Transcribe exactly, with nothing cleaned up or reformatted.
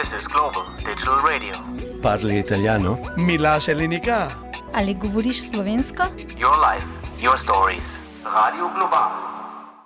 This is Global Digital Radio. Parli italiano? Mi lascia l'unica. Ali govoriš slovensko? Your life, your stories. Radio Global.